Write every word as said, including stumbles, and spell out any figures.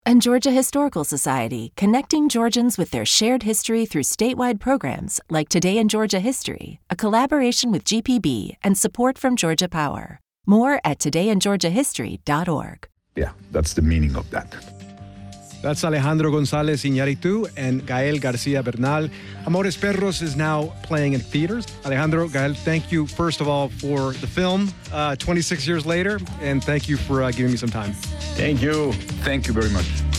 And Georgia Historical Society, connecting Georgians with their shared history through statewide programs like Today in Georgia History, a collaboration with G P B and support from Georgia Power. More at today in georgia history dot org. Yeah, that's the meaning of that. That's Alejandro González Iñárritu and Gael García Bernal. Amores Perros is now playing in theaters. Alejandro, Gael, thank you, first of all, for the film uh, twenty-six years later, and thank you for uh, giving me some time. Thank you. Thank you very much.